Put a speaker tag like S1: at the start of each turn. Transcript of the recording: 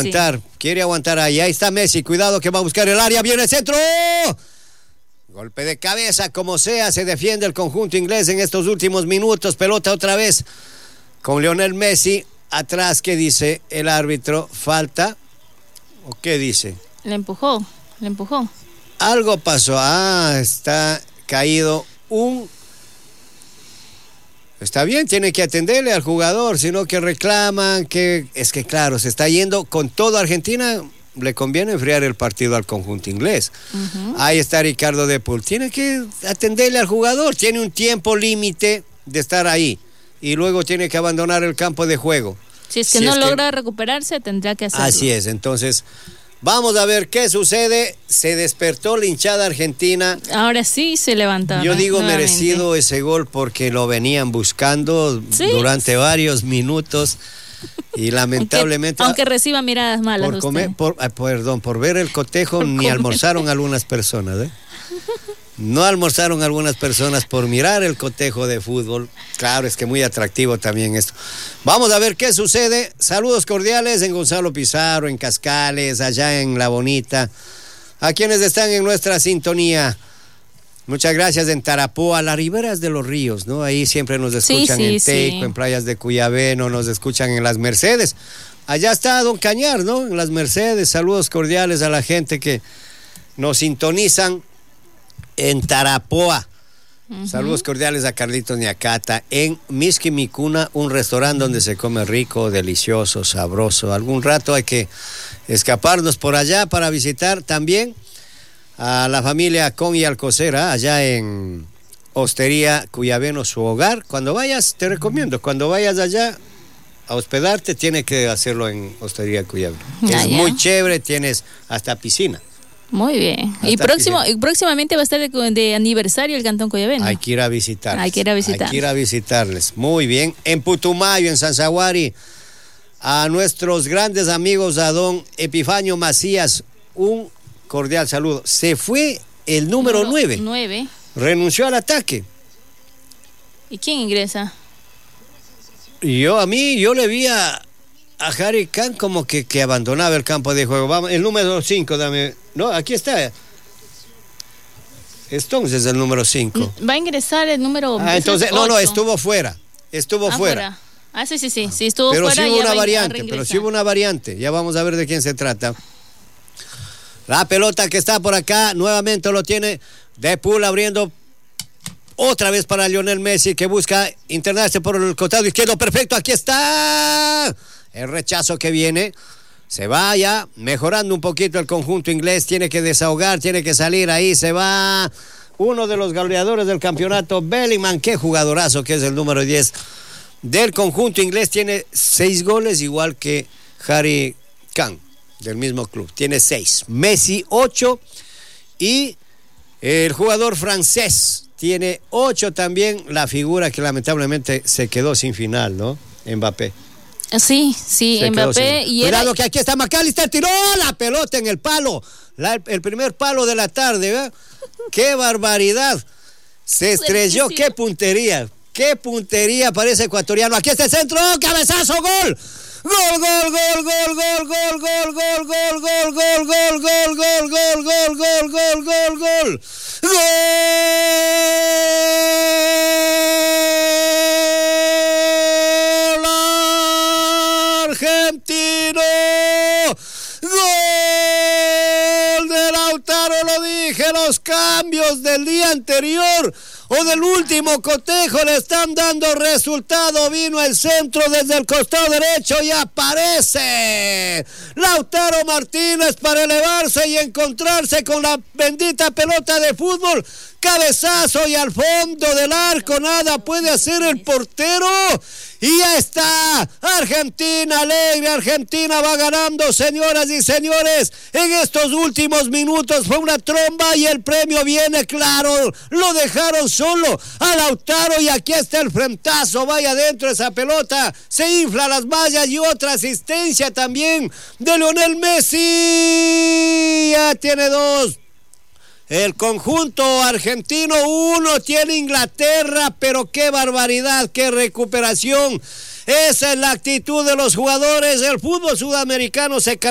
S1: aguantar ahí está Messi, cuidado que va a buscar el área, viene el centro, golpe de cabeza, como sea, se defiende el conjunto inglés en estos últimos minutos, pelota otra vez con Lionel Messi, atrás, ¿qué dice el árbitro? ¿Falta? ¿O qué dice?
S2: Le empujó.
S1: Algo pasó, está caído Está bien, tiene que atenderle al jugador, sino que reclaman que... Es que claro, se está yendo con todo Argentina, le conviene enfriar el partido al conjunto inglés. Uh-huh. Ahí está Ricardo de Pool, tiene que atenderle al jugador, tiene un tiempo límite de estar ahí y luego tiene que abandonar el campo de juego.
S2: Si es que no logra recuperarse, tendrá que hacerlo.
S1: Así es, entonces... Vamos a ver qué sucede. Se despertó la hinchada argentina.
S2: Ahora sí se levanta.
S1: Yo digo nuevamente. Merecido ese gol porque lo venían buscando durante varios minutos y lamentablemente...
S2: Aunque reciba miradas malas
S1: por ver el cotejo ni almorzaron algunas personas, No almorzaron algunas personas por mirar el cotejo de fútbol. Claro, es que muy atractivo también esto. Vamos a ver qué sucede. Saludos cordiales en Gonzalo Pizarro, en Cascales, allá en La Bonita. A quienes están en nuestra sintonía. Muchas gracias en Tarapoa, las riberas de los ríos, ¿no? Ahí siempre nos escuchan en Teico, en playas de Cuyabeno, nos escuchan en Las Mercedes. Allá está Don Cañar, ¿no? En Las Mercedes. Saludos cordiales a la gente que nos sintonizan en Tarapoa. Uh-huh. Saludos cordiales a Carlitos Niacata. En Miski Micuna, un restaurante donde se come rico, delicioso, sabroso. Algún rato hay que escaparnos por allá para visitar también a la familia Con y Alcocera, allá en Hostería Cuyabeno, su hogar. Cuando vayas, te recomiendo, cuando vayas allá a hospedarte, tienes que hacerlo en Hostería Cuyabeno. Es muy chévere, tienes hasta piscina.
S2: Muy bien. Y próximamente va a estar de aniversario el Cantón Cuyabeno.
S1: Hay que ir a visitarles. Muy bien. En Putumayo, en Sanzaguari, a nuestros grandes amigos, a don Epifanio Macías, un cordial saludo. Se fue el número 9. Renunció al ataque.
S2: ¿Y quién ingresa?
S1: Yo le vi a Harry Khan como que abandonaba el campo de juego. Vamos, el número 5, dame. No, aquí está. Stones es el número 5.
S2: Va a ingresar el número...
S1: entonces, 8. Estuvo fuera. Fuera.
S2: Sí, estuvo
S1: pero
S2: fuera.
S1: Sí hubo una variante, ya vamos a ver de quién se trata. La pelota que está por acá, nuevamente lo tiene De Pool abriendo otra vez para Lionel Messi, que busca internarse por el costado izquierdo. Perfecto, aquí está. El rechazo que viene. Se va ya mejorando un poquito el conjunto inglés. Tiene que desahogar, tiene que salir. Ahí se va uno de los goleadores del campeonato, Bellingham. Qué jugadorazo que es el número 10 del conjunto inglés. Tiene 6 goles, igual que Harry Kane, del mismo club. Tiene 6. Messi 8. Y el jugador francés tiene 8 también. La figura que lamentablemente se quedó sin final, ¿no? Mbappé.
S2: Sí, Mbappé.
S1: Cuidado que aquí está McAllister, tiró la pelota en el palo, el primer palo de la tarde, ¿verdad? ¡Qué barbaridad! Se estrelló, qué puntería para ese ecuatoriano. Aquí está el centro, cabezazo, gol. Gol. Argentino, gol de Lautaro, lo dije, los cambios del día anterior o del último cotejo le están dando resultado. Vino el centro desde el costado derecho y aparece Lautaro Martínez para elevarse y encontrarse con la bendita pelota de fútbol. Cabezazo y al fondo del arco nada puede hacer el portero. Y ya está, Argentina alegre, Argentina va ganando, señoras y señores. En estos últimos minutos fue una tromba y el premio viene claro. Lo dejaron solo a Lautaro y aquí está el frentazo, vaya adentro esa pelota, se infla las mallas y otra asistencia también de Lionel Messi. Ya tiene 2. El conjunto argentino 1 tiene Inglaterra, pero qué barbaridad, qué recuperación. Esa es la actitud de los jugadores. El fútbol sudamericano se